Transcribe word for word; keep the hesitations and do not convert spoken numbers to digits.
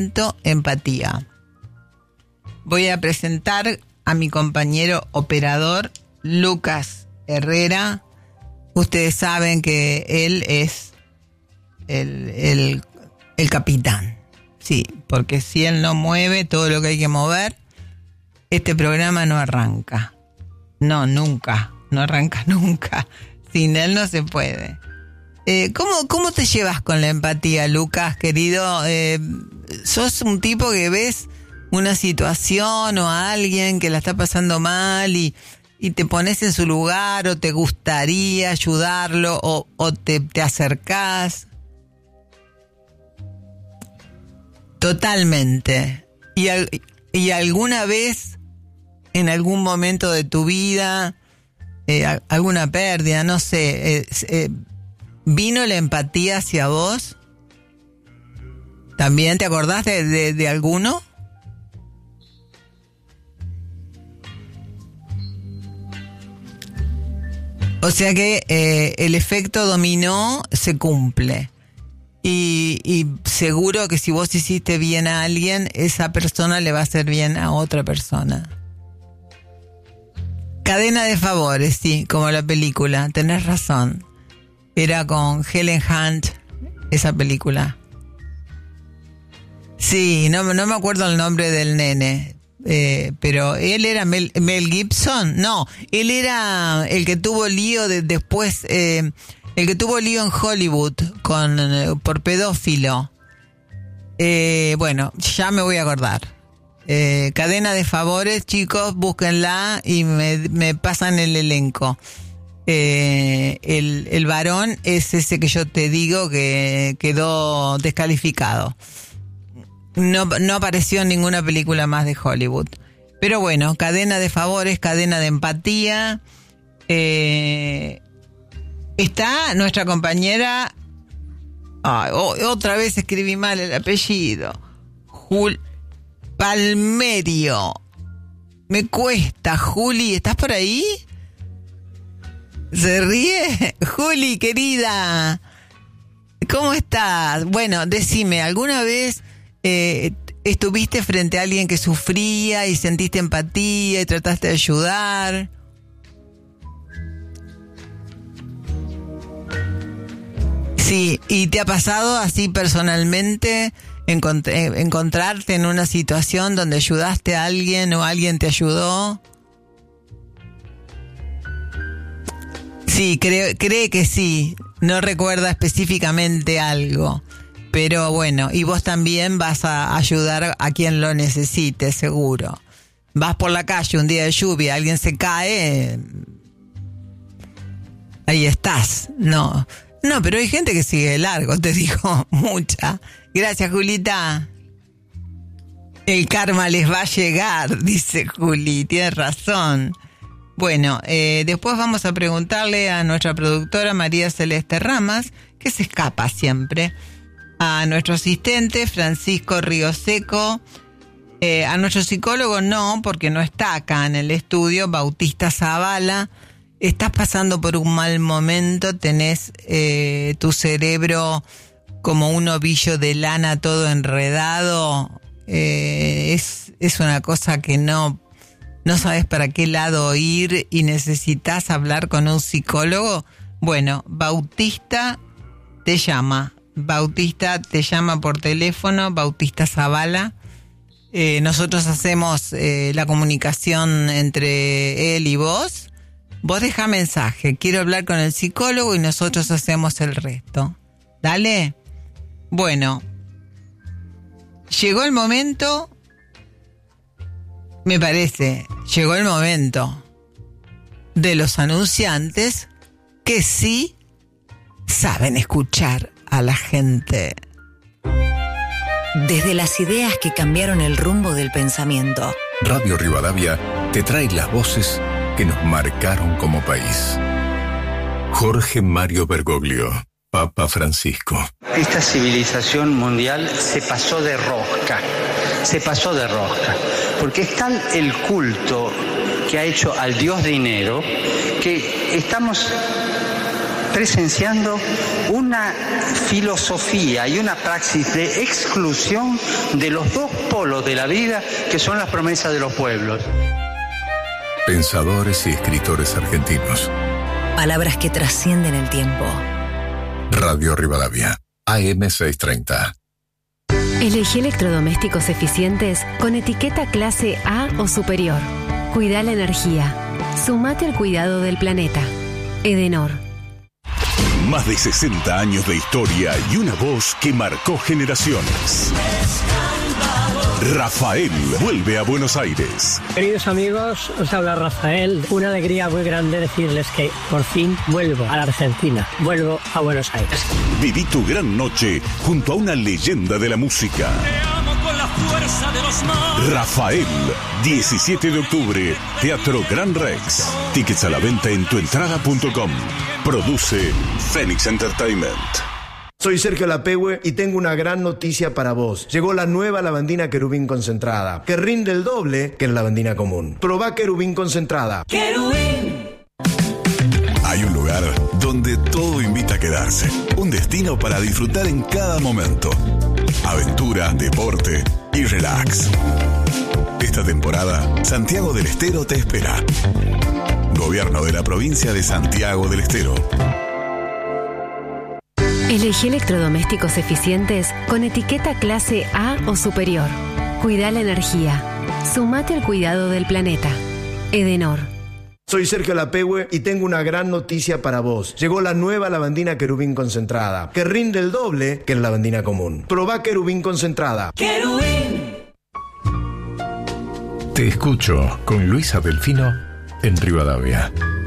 Empatía. Voy a presentar a mi compañero operador Lucas Herrera. Ustedes saben que él es el, el, el capitán. Sí, porque si él no mueve todo lo que hay que mover, este programa no arranca. No, nunca. No arranca nunca. Sin él no se puede. Eh, ¿cómo, ¿Cómo te llevas con la empatía, Lucas, querido? Eh, ¿Sos un tipo que ves una situación o a alguien que la está pasando mal y, y te pones en su lugar o te gustaría ayudarlo o, o te, te acercás? Totalmente. ¿Y, y alguna vez, en algún momento de tu vida, eh, alguna pérdida, no sé, eh, eh, ¿vino la empatía hacia vos? ¿También te acordás de, de, de alguno? O sea que eh, el efecto dominó se cumple. Y, y seguro que si vos hiciste bien a alguien, esa persona le va a hacer bien a otra persona. Cadena de favores, sí, como la película, tenés razón. Era con Helen Hunt, esa película. Sí, no, no me acuerdo el nombre del nene, eh, pero él era Mel, Mel Gibson. No, él era el que tuvo lío de, después, eh, el que tuvo lío en Hollywood con eh, por pedófilo. Eh, bueno, ya me voy a acordar. Eh, cadena de favores, chicos, búsquenla y me, me pasan el elenco. Eh, el, el varón es ese que yo te digo que quedó descalificado. No, no apareció en ninguna película más de Hollywood. Pero bueno, cadena de favores, cadena de empatía. Eh, está nuestra compañera. Ay, oh, otra vez escribí mal el apellido. Jul Palmerio. Me cuesta, Juli, ¿estás por ahí? ¿Se ríe? Juli, querida, ¿cómo estás? Bueno, decime, ¿alguna vez eh, estuviste frente a alguien que sufría y sentiste empatía y trataste de ayudar? Sí, ¿y te ha pasado así personalmente encont- encontrarte en una situación donde ayudaste a alguien o alguien te ayudó? Sí, cree, cree que sí. No recuerda específicamente algo. Pero bueno, y vos también vas a ayudar a quien lo necesite, seguro. Vas por la calle un día de lluvia, alguien se cae, ahí estás. No, no, pero hay gente que sigue largo, te digo, mucha. Gracias, Julita. El karma les va a llegar, dice Juli, tienes razón. Bueno, eh, después vamos a preguntarle a nuestra productora María Celeste Ramas, que se escapa siempre, a nuestro asistente Francisco Ríoseco, eh, a nuestro psicólogo no, porque no está acá en el estudio, Bautista Zavala. Estás pasando por un mal momento, tenés eh, tu cerebro como un ovillo de lana todo enredado, eh, es, es una cosa que no... ¿No sabes para qué lado ir y necesitas hablar con un psicólogo? Bueno, Bautista te llama. Bautista te llama por teléfono, Bautista Zavala. Eh, nosotros hacemos eh, la comunicación entre él y vos. Vos dejá mensaje, quiero hablar con el psicólogo y nosotros hacemos el resto. Dale. Bueno, llegó el momento... Me parece, llegó el momento de los anunciantes que sí saben escuchar a la gente. Desde las ideas que cambiaron el rumbo del pensamiento. Radio Rivadavia te trae las voces que nos marcaron como país. Jorge Mario Bergoglio, Papa Francisco. Esta civilización mundial se pasó de rosca, se pasó de rosca. Porque es tal el culto que ha hecho al Dios dinero que estamos presenciando una filosofía y una praxis de exclusión de los dos polos de la vida que son las promesas de los pueblos. Pensadores y escritores argentinos. Palabras que trascienden el tiempo. Radio Rivadavia, A M seiscientos treinta. Elegí electrodomésticos eficientes con etiqueta clase A o superior. Cuida la energía. Sumate al cuidado del planeta. Edenor. Más de sesenta años de historia y una voz que marcó generaciones. Rafael vuelve a Buenos Aires. Queridos amigos, os habla Rafael. Una alegría muy grande decirles que por fin vuelvo a la Argentina. Vuelvo a Buenos Aires. Viví tu gran noche junto a una leyenda de la música. Te amo con la fuerza de los mares. Rafael, diecisiete de octubre, Teatro Gran Rex. Tickets a la venta en tuentrada punto com. Produce Phoenix Entertainment. Soy Sergio Lapehue y tengo una gran noticia para vos. Llegó la nueva lavandina Querubín concentrada, que rinde el doble que la lavandina común. Probá Querubín concentrada. Querubín. Hay un lugar donde todo invita a quedarse. Un destino para disfrutar en cada momento. Aventura, deporte y relax. Esta temporada, Santiago del Estero te espera. Gobierno de la provincia de Santiago del Estero. Elegí electrodomésticos eficientes con etiqueta clase A o superior. Cuida la energía. Sumate al cuidado del planeta. Edenor. Soy Sergio Lapehue y tengo una gran noticia para vos. Llegó la nueva lavandina Querubín concentrada, que rinde el doble que la lavandina común. Probá Querubín concentrada. Querubín. Te escucho con Luisa Delfino en Rivadavia.